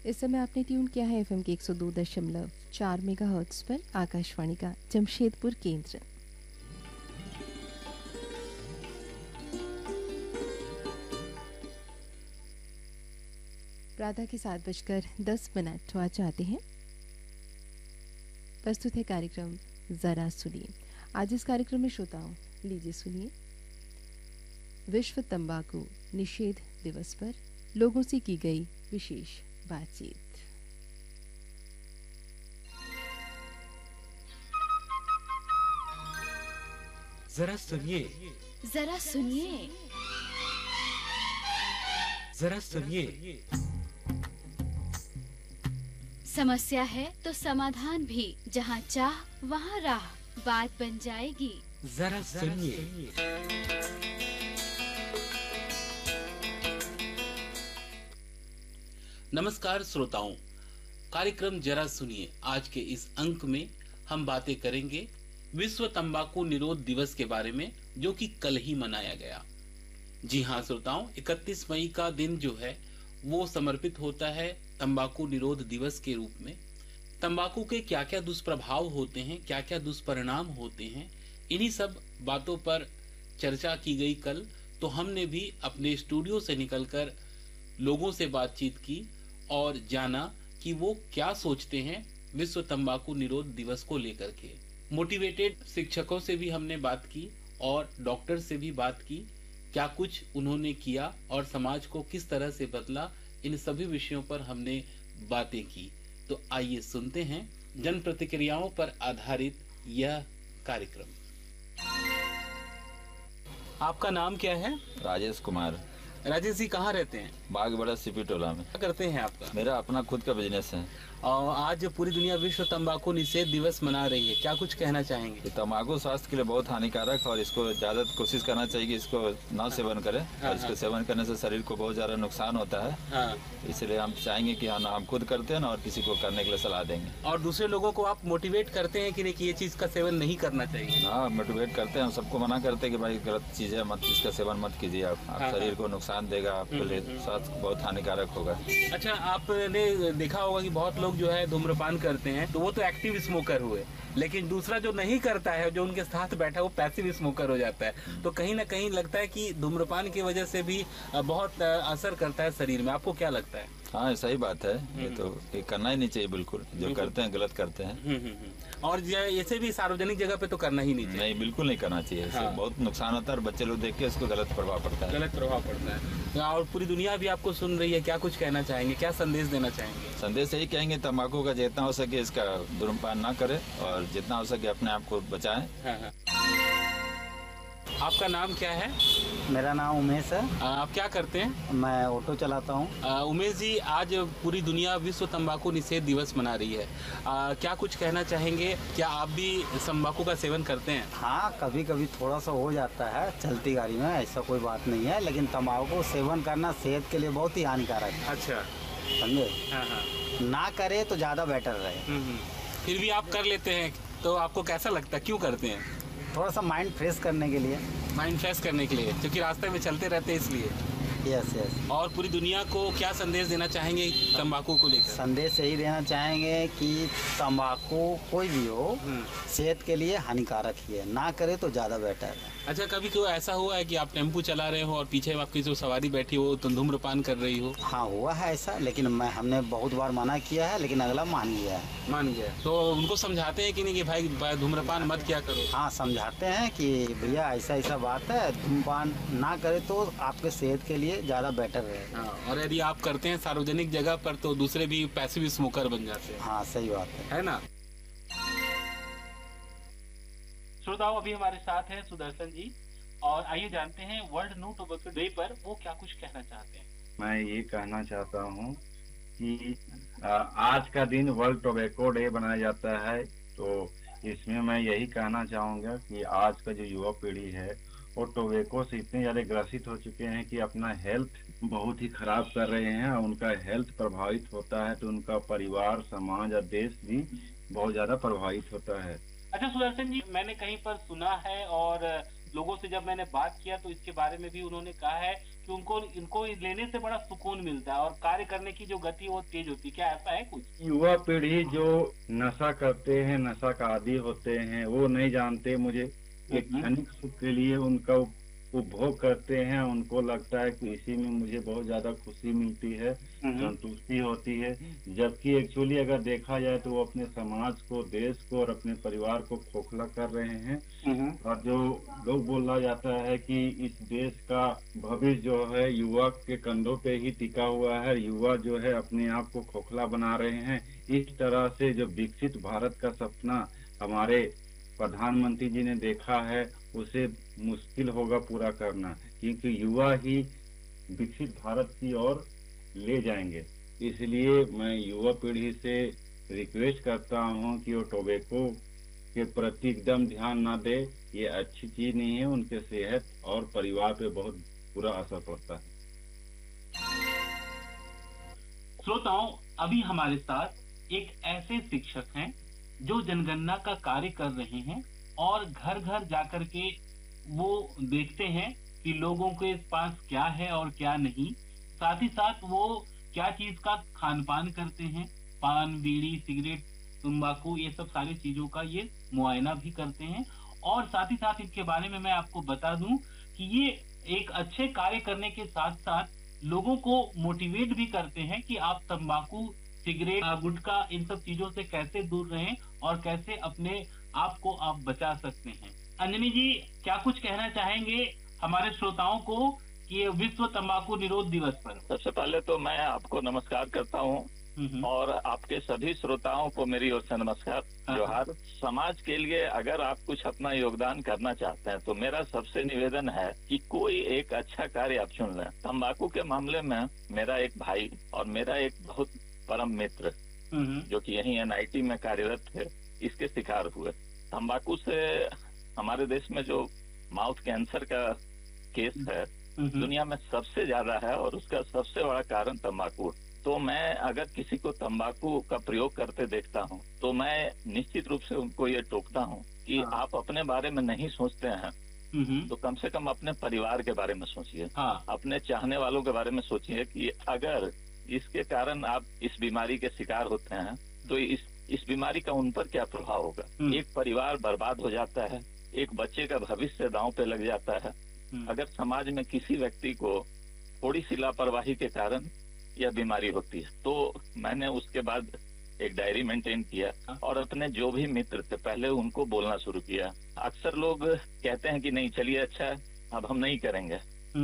इस समय आपने ट्यून किया है एफएम के 102.4 मेगाहर्ट्ज पर आकाशवाणी का जमशेदपुर केंद्र। प्रातः के 7:10 हुआ चाहते हैं। प्रस्तुत है कार्यक्रम जरा सुनिए। आज इस कार्यक्रम में श्रोताओं लीजिए सुनिए, विश्व तंबाकू निषेध दिवस पर लोगों से की गई विशेष बातचीत। जरा सुनिए, जरा सुनिए, जरा सुनिए। समस्या है तो समाधान भी, जहाँ चाह वहाँ राह, बात बन जाएगी। जरा सुनिए। नमस्कार श्रोताओं, कार्यक्रम जरा सुनिए। आज के इस अंक में हम बातें करेंगे विश्व तंबाकू निरोध दिवस के बारे में, जो कि कल ही मनाया गया। जी हाँ श्रोताओं, 31 मई का दिन जो है वो समर्पित होता है तंबाकू निरोध दिवस के रूप में। तंबाकू के क्या क्या दुष्प्रभाव होते हैं, क्या क्या दुष्परिणाम होते हैं, इन्हीं सब बातों पर चर्चा की गई कल। तो हमने भी अपने स्टूडियो से निकलकर लोगों से बातचीत की और जाना कि वो क्या सोचते हैं विश्व तंबाकू निरोध दिवस को लेकर के। मोटिवेटेड शिक्षकों से भी हमने बात की और डॉक्टर से भी बात की, क्या कुछ उन्होंने किया और समाज को किस तरह से बदला, इन सभी विषयों पर हमने बातें की। तो आइए सुनते हैं जन प्रतिक्रियाओं पर आधारित यह कार्यक्रम। आपका नाम क्या है? राजेश कुमार। राजेश जी कहाँ रहते हैं? बागबड़ा सीपी टोला में। क्या करते हैं आपका? मेरा अपना खुद का बिजनेस है। और आज पूरी दुनिया विश्व तंबाकू निषेध दिवस मना रही है, क्या कुछ कहना चाहेंगे? तंबाकू स्वास्थ्य के लिए बहुत हानिकारक है और इसको ज्यादा कोशिश करना चाहिए कि इसको ना सेवन करें। और इसको सेवन करने से शरीर को बहुत ज्यादा नुकसान होता है। इसलिए हम चाहेंगे कि हम खुद करते हैं और किसी को करने के लिए सलाह देंगे। और दूसरे लोगों को आप मोटिवेट करते हैं कि नहीं, कि ये चीज का सेवन नहीं करना चाहिए? हाँ, मोटिवेट करते हैं, हम सबको मना करते हैं कि भाई गलत चीज है, मत इसका सेवन मत कीजिए। आप शरीर को नुकसान देगा, आपके लिए स्वास्थ्य बहुत हानिकारक होगा। अच्छा, आपने देखा होगा कि बहुत लोग जो है धूम्रपान करते हैं, तो वो तो एक्टिव स्मोकर हुए, लेकिन दूसरा जो नहीं करता है, जो उनके साथ बैठा है, वो पैसिव स्मोकर हो जाता है। तो कहीं ना कहीं लगता है कि धूम्रपान की वजह से भी बहुत असर करता है शरीर में। आपको क्या लगता है? हाँ, सही बात है। ये तो ये करना ही नहीं चाहिए, बिल्कुल। जो करते हैं गलत करते हैं। और ऐसे भी सार्वजनिक जगह पे तो करना ही नहीं चाहिए। नहीं, बिल्कुल नहीं करना चाहिए। हाँ। बहुत नुकसान होता है और बच्चे लोग देख के इसको गलत प्रभाव पड़ता है। गलत प्रभाव पड़ता है। और पूरी दुनिया भी आपको सुन रही है, क्या कुछ कहना चाहेंगे, क्या संदेश देना चाहेंगे? संदेश यही कहेंगे, तंबाकू का जितना हो सके इसका धूम्रपान ना करें और जितना हो सके अपने आप को बचाएं। हाँ। आपका नाम क्या है? मेरा नाम उमेश है। आप क्या करते हैं? मैं ऑटो चलाता हूँ। उमेश जी, आज पूरी दुनिया विश्व तंबाकू निषेध दिवस मना रही है। क्या कुछ कहना चाहेंगे? क्या आप भी तंबाकू का सेवन करते हैं? हाँ, कभी कभी थोड़ा सा हो जाता है चलती गाड़ी में, ऐसा कोई बात नहीं है। लेकिन तंबाकू सेवन करना सेहत के लिए बहुत ही हानिकारक है। अच्छा, समझे? हाँ। ना करे तो ज़्यादा बेटर रहे। फिर भी आप कर लेते हैं, तो आपको कैसा लगता है, क्यों करते हैं? थोड़ा सा माइंड फ्रेश करने के लिए। माइंड फ्रेश करने के लिए, क्योंकि रास्ते में चलते रहते हैं इसलिए। यस। और पूरी दुनिया को क्या संदेश देना चाहेंगे तंबाकू को लेकर? संदेश यही देना चाहेंगे कि तंबाकू कोई भी हो सेहत के लिए हानिकारक ही है, ना करे तो ज़्यादा बेटर है। अच्छा, कभी कोई ऐसा हुआ है कि आप टेम्पू चला रहे हो और पीछे आपकी जो सवारी बैठी हो तो धूम्रपान कर रही हो? हाँ, हुआ है ऐसा, लेकिन हमने बहुत बार मना किया है, लेकिन अगला मान गया है। मान गया तो उनको समझाते हैं कि नहीं कि भाई धूम्रपान मत क्या करो? हाँ, समझाते हैं कि भैया ऐसा बात है, धूम्रपान ना करे तो आपके सेहत के लिए ज़्यादा बेटर है। हाँ, और यदि आप करते हैं सार्वजनिक जगह पर तो दूसरे भी पैसिव स्मोकर बन जाते हैं। हाँ, सही बात है ना? श्रोताओं, अभी हमारे साथ हैं सुदर्शन जी, और आइए जानते हैं वर्ल्ड नो टोबैको डे पर वो क्या कुछ कहना चाहते हैं। मैं ये कहना चाहता हूँ कि आज का दिन वर्ल्ड टोबैको डे बनाया जाता है, तो इसमें मैं यही कहना चाहूँगा कि आज का जो युवा पीढ़ी है वो टोबैको से इतने ज़्यादा ग्रसित हो चुके हैं कि अपना हेल्थ बहुत ही खराब कर रहे हैं। उनका हेल्थ प्रभावित होता है तो उनका परिवार, समाज और देश भी बहुत ज़्यादा प्रभावित होता है। अच्छा सुदर्शन जी, मैंने कहीं पर सुना है और लोगों से जब मैंने बात किया तो इसके बारे में भी उन्होंने कहा है कि इनको लेने से बड़ा सुकून मिलता है और कार्य करने की जो गति वो तेज होती है। क्या ऐसा है कुछ? युवा पीढ़ी जो नशा करते हैं, नशा का आदी होते हैं, वो नहीं जानते, मुझे एक क्षणिक सुख के लिए उनका उपभोग करते हैं। उनको लगता है कि इसी में मुझे बहुत ज्यादा खुशी मिलती है, संतुष्टि होती है, जबकि एक्चुअली अगर देखा जाए तो वो अपने समाज को, देश को और अपने परिवार को खोखला कर रहे हैं। और जो लोग बोला जाता है कि इस देश का भविष्य जो है युवा के कंधों पे ही टिका हुआ है, युवा जो है अपने आप को खोखला बना रहे हैं। इस तरह से जो विकसित भारत का सपना हमारे प्रधानमंत्री जी ने देखा है, उसे मुश्किल होगा पूरा करना, क्योंकि युवा ही विकसित भारत की ओर ले जाएंगे। इसलिए मैं युवा पीढ़ी से रिक्वेस्ट करता हूं कि वो टोबैको के प्रति एकदम ध्यान ना दे। ये अच्छी चीज नहीं है, उनके सेहत और परिवार पे बहुत बुरा असर पड़ता है। श्रोताओं, अभी हमारे साथ एक ऐसे शिक्षक हैं जो जनगणना का कार्य कर रहे हैं और घर घर जाकर के वो देखते हैं कि लोगों के पास क्या है और क्या नहीं। साथ ही साथ वो क्या चीज का खान पान करते हैं, पान, बीड़ी, सिगरेट, तंबाकू, ये सब सारी चीजों का ये मुआयना भी करते हैं। और साथ ही साथ इनके बारे में मैं आपको बता दूं कि ये एक अच्छे कार्य करने के साथ साथ लोगों को मोटिवेट भी करते हैं कि आप तंबाकू, सिगरेट, गुटखा, इन सब चीजों से कैसे दूर रहें और कैसे अपने आप को आप बचा सकते हैं। अंजनी जी, क्या कुछ कहना चाहेंगे हमारे श्रोताओं को कि विश्व तंबाकू निरोध दिवस पर? सबसे पहले तो मैं आपको नमस्कार करता हूं और आपके सभी श्रोताओं को मेरी ओर से नमस्कार, जोहार। समाज के लिए अगर आप कुछ अपना योगदान करना चाहते हैं तो मेरा सबसे निवेदन है कि कोई एक अच्छा कार्य आप चुन लें। तंबाकू के मामले में मेरा एक भाई और मेरा एक बहुत परम मित्र जो कि यहीं NIT में कार्यरत थे, इसके शिकार हुए। तंबाकू से हमारे देश में जो माउथ कैंसर का केस है दुनिया में सबसे ज्यादा है और उसका सबसे बड़ा कारण तंबाकू। तो मैं अगर किसी को तंबाकू का प्रयोग करते देखता हूँ तो मैं निश्चित रूप से उनको ये टोकता हूँ कि आप अपने बारे में नहीं सोचते हैं तो कम से कम अपने परिवार के बारे में सोचिए, अपने चाहने वालों के बारे में सोचिए कि अगर इसके कारण आप इस बीमारी के शिकार होते हैं तो इस बीमारी का उन पर क्या प्रभाव होगा। एक परिवार बर्बाद हो जाता है, एक बच्चे का भविष्य दांव पे लग जाता है अगर समाज में किसी व्यक्ति को थोड़ी सी लापरवाही के कारण यह बीमारी होती है। तो मैंने उसके बाद एक डायरी मेंटेन किया और अपने जो भी मित्र थे पहले उनको बोलना शुरू किया। अक्सर लोग कहते हैं कि नहीं चलिए अच्छा है अब हम नहीं करेंगे,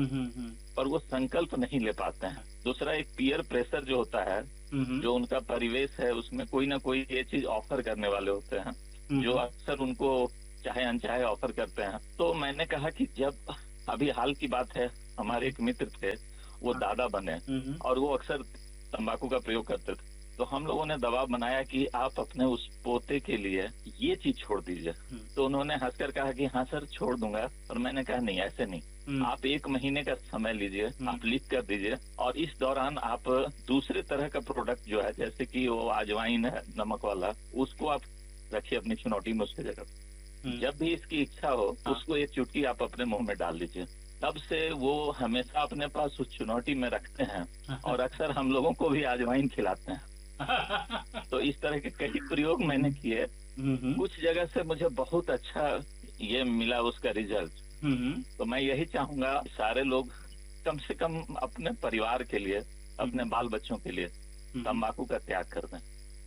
पर वो संकल्प नहीं ले पाते हैं। दूसरा एक पीयर प्रेशर जो होता है, जो उनका परिवेश है उसमें कोई ना कोई ये चीज ऑफर करने वाले होते हैं जो अक्सर उनको चाहे अनचाहे ऑफर करते हैं। तो मैंने कहा कि जब अभी हाल की बात है, हमारे एक मित्र थे, वो दादा बने और वो अक्सर तंबाकू का प्रयोग करते थे। तो हम लोगों ने दबाव बनाया कि आप अपने उस पोते के लिए ये चीज छोड़ दीजिए। तो उन्होंने हंसकर कहा कि हाँ सर छोड़ दूंगा, और मैंने कहा नहीं ऐसे नहीं, आप 1 महीने का समय लीजिए, आप लिख कर दीजिए और इस दौरान आप दूसरे तरह का प्रोडक्ट जो है जैसे कि वो अजवाइन है नमक वाला, उसको आप रखिए अपनी चुनौती में उसकी जगह। जब भी इसकी इच्छा हो उसको एक चुटकी आप अपने मुंह में डाल लीजिए। तब से वो हमेशा अपने पास उस चुनौती में रखते हैं और अक्सर हम लोगों को भी अजवाइन खिलाते हैं। तो इस तरह के कई प्रयोग मैंने किए, कुछ जगह से मुझे बहुत अच्छा ये मिला उसका रिजल्ट। तो मैं यही चाहूंगा सारे लोग कम से कम अपने परिवार के लिए, अपने बाल बच्चों के लिए तंबाकू का त्याग कर दें।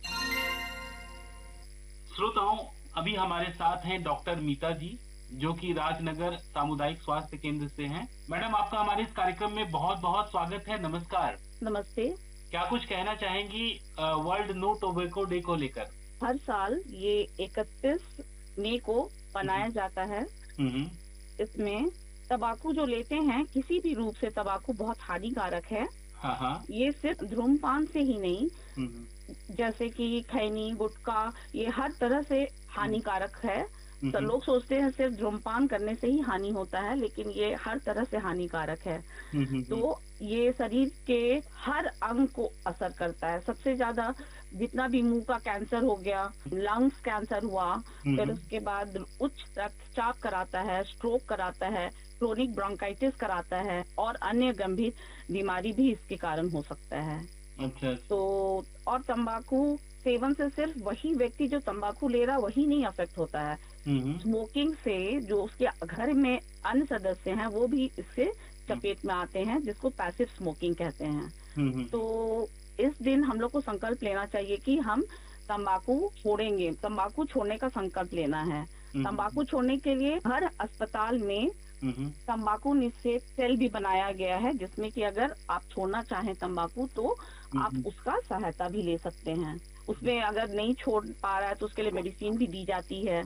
श्रोताओं, अभी हमारे साथ हैं डॉक्टर मीता जी जो कि राजनगर सामुदायिक स्वास्थ्य केंद्र से हैं। मैडम, आपका हमारे इस कार्यक्रम में बहुत बहुत स्वागत है। नमस्कार। नमस्ते। क्या कुछ कहना चाहेंगी वर्ल्ड नो टोबैको डे को लेकर? हर साल ये 31 मई को मनाया जाता है। इसमें तंबाकू जो लेते हैं किसी भी रूप से तंबाकू बहुत हानिकारक है। ये सिर्फ धूम्रपान से ही नहीं, जैसे कि खैनी, गुटखा, ये हर तरह से हानिकारक है। तो लोग सोचते हैं सिर्फ धूम्रपान करने से ही हानि होता है, लेकिन ये हर तरह से हानिकारक है। तो ये शरीर के हर अंग को असर करता है। सबसे ज्यादा जितना भी मुंह का कैंसर हो गया, लंग्स कैंसर हुआ, फिर उसके बाद उच्च रक्तचाप कराता है, स्ट्रोक कराता है, क्रोनिक ब्रोंकाइटिस कराता है और अन्य गंभीर बीमारी भी इसके कारण हो सकता है। अच्छा। तो और तंबाकू सेवन से सिर्फ वही व्यक्ति जो तंबाकू ले रहा वही नहीं अफेक्ट होता है, स्मोकिंग से जो उसके घर में अन्य सदस्य हैं वो भी इससे चपेट में आते हैं, जिसको पैसिव स्मोकिंग कहते हैं। तो इस दिन हम लोग को संकल्प लेना चाहिए कि हम तंबाकू छोड़ेंगे, तंबाकू छोड़ने का संकल्प लेना है। तंबाकू छोड़ने के लिए हर अस्पताल में तंबाकू निषेध सेल भी बनाया गया है, जिसमें कि अगर आप छोड़ना चाहें तंबाकू तो आप उसका सहायता भी ले सकते हैं। उसमें अगर नहीं छोड़ पा रहा है तो उसके लिए मेडिसिन भी दी जाती है।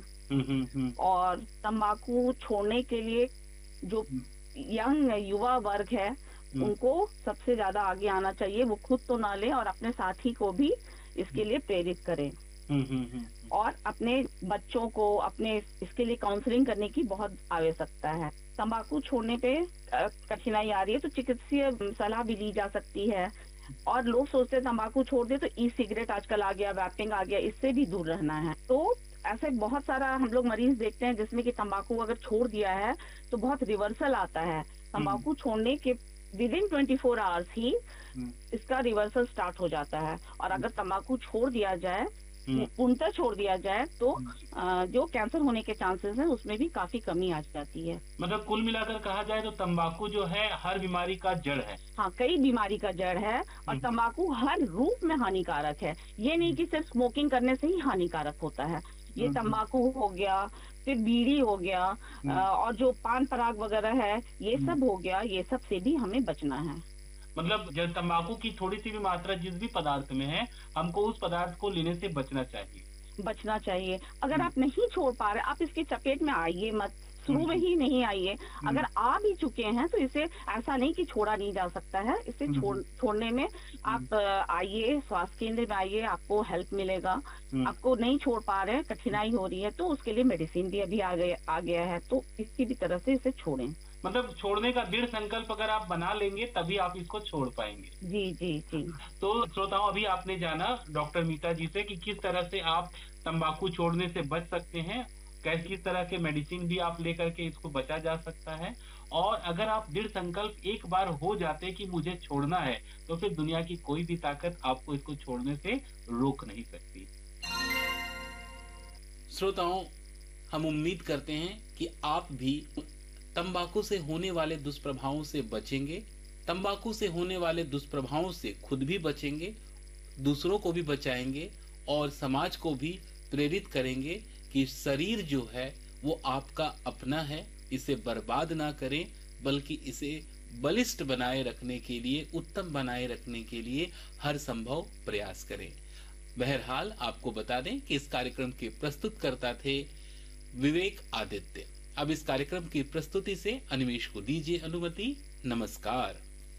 और तंबाकू छोड़ने के लिए जो यंग युवा वर्ग है उनको सबसे ज्यादा आगे आना चाहिए। वो खुद तो ना ले और अपने साथी को भी इसके लिए प्रेरित करें। और अपने बच्चों को अपने इसके लिए काउंसलिंग करने की बहुत आवश्यकता है। तंबाकू छोड़ने पे कठिनाई आ रही है तो चिकित्सीय सलाह भी ली जा सकती है। और लोग सोचते हैं तंबाकू छोड़ दे तो ई सिगरेट आजकल आ गया, वैपिंग आ गया, इससे भी दूर रहना है। तो ऐसे बहुत सारा हम लोग मरीज देखते हैं जिसमें कि तंबाकू अगर छोड़ दिया है तो बहुत रिवर्सल आता है। तंबाकू छोड़ने के विदिन 24 आवर्स ही इसका रिवर्सल स्टार्ट हो जाता है। और अगर तंबाकू छोड़ दिया जाए, पूर्णतः छोड़ दिया जाए तो जो कैंसर होने के चांसेस हैं उसमें भी काफी कमी आ जाती है। मतलब कुल मिलाकर कहा जाए तो तंबाकू जो है हर बीमारी का जड़ है। हाँ, कई बीमारी का जड़ है और तंबाकू हर रूप में हानिकारक है। ये नहीं कि सिर्फ स्मोकिंग करने से ही हानिकारक होता है। ये तंबाकू हो गया, फिर बीड़ी हो गया और जो पान पराग वगैरह है ये सब हो गया, ये सब से भी हमें बचना है। मतलब जब तंबाकू की थोड़ी सी भी मात्रा जिस भी पदार्थ में है, हमको उस पदार्थ को लेने से बचना चाहिए। अगर आप नहीं छोड़ पा रहे, आप इसकी चपेट में आइए मत, शुरू में ही नहीं आइए। अगर आ भी चुके हैं तो इसे ऐसा नहीं कि छोड़ा नहीं जा सकता है। इसे छोड़ने में आप आइए, स्वास्थ्य केंद्र में आइए, आपको हेल्प मिलेगा। आपको नहीं छोड़ पा रहे हैं, कठिनाई हो रही है तो उसके लिए मेडिसिन भी अभी आ गया है, तो किसी भी तरह से इसे छोड़ें। मतलब छोड़ने का दृढ़ संकल्प अगर आप बना लेंगे तभी आप इसको छोड़ पाएंगे। जी जी जी। तो श्रोताओं, अभी आपने जाना डॉक्टर मीता जी से कि किस तरह से आप तंबाकू छोड़ने से बच सकते हैं, किस तरह के मेडिसिन भी आप लेकर के इसको बचा जा सकता है। और अगर आप दृढ़ संकल्प एक बार हो जाते कि मुझे छोड़ना है तो फिर दुनिया की कोई भी ताकत आपको इसको छोड़ने से रोक नहीं सकती। श्रोताओं, हम उम्मीद करते हैं कि आप भी तंबाकू से होने वाले दुष्प्रभावों से बचेंगे, तंबाकू से होने वाले दुष्प्रभावों से खुद भी बचेंगे, दूसरों को भी बचाएंगे और समाज को भी प्रेरित करेंगे कि शरीर जो है वो आपका अपना है, इसे बर्बाद ना करें बल्कि इसे बलिष्ठ बनाए रखने के लिए, उत्तम बनाए रखने के लिए हर संभव प्रयास करें। बहरहाल आपको बता दें कि इस कार्यक्रम के प्रस्तुतकर्ता थे विवेक आदित्य। अब इस कार्यक्रम की प्रस्तुति से अनिमेष को दीजिए अनुमति। नमस्कार।